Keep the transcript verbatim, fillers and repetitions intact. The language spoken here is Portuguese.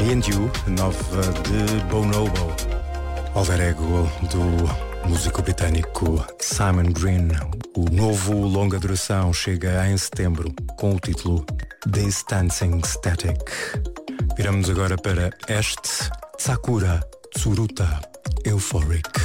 and You, nova de Bonobo. Alter ego do músico britânico Simon Green. O novo longa duração chega em setembro com o título This Dancing Static. Viramos agora para este Sakura Tsuruta Euphoric.